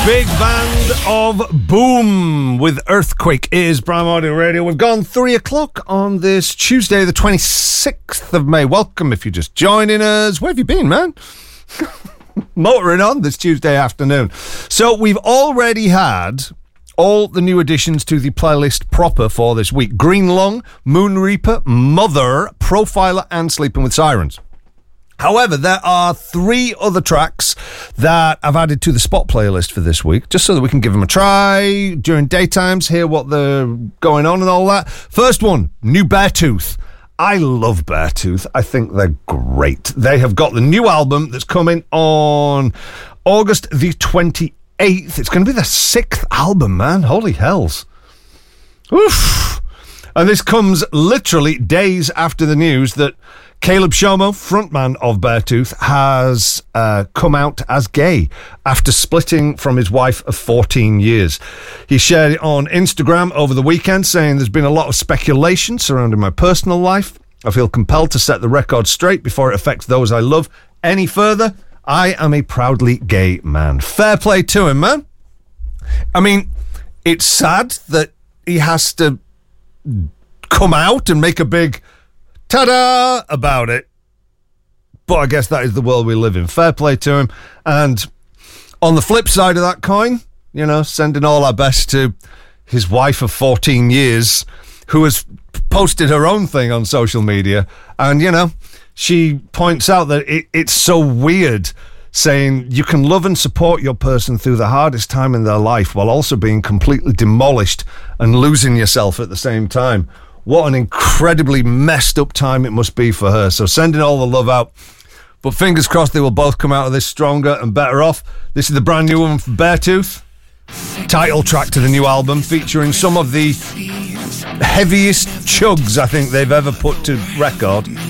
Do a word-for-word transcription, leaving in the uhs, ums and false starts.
Big band of Boom with Earthquake is Prime Audio Radio. We've gone three o'clock on this Tuesday, the twenty-sixth of May. Welcome if you're just joining us. Where have you been, man? Motoring on this Tuesday afternoon. So we've already had all the new additions to the playlist proper for this week. Green Lung, Moon Reaper, Mother, Profiler and Sleeping with Sirens. However, there are three other tracks that I've added to the spot playlist for this week, just so that we can give them a try during daytimes, hear what they're going on and all that. First one, new Beartooth. I love Beartooth. I think they're great. They have got the new album that's coming on August the twenty-eighth. It's going to be their sixth album, man. Holy hells. Oof. And this comes literally days after the news that Caleb Shomo, frontman of Beartooth, has uh, come out as gay after splitting from his wife of fourteen years. He shared it on Instagram over the weekend, saying there's been a lot of speculation surrounding my personal life. I feel compelled to set the record straight before it affects those I love any further. I am a proudly gay man. Fair play to him, man. I mean, it's sad that he has to come out and make a big ta-da about it, but I guess that is the world we live in. Fair play to him. And on the flip side of that coin, you know, sending all our best to his wife of fourteen years, who has posted her own thing on social media, and you know, she points out that it, it's so weird saying you can love and support your person through the hardest time in their life while also being completely demolished and losing yourself at the same time. What an incredibly messed up time it must be for her. So sending all the love out. But fingers crossed they will both come out of this stronger and better off. This is the brand new one from Beartooth. Title track to the new album, featuring some of the heaviest chugs I think they've ever put to record.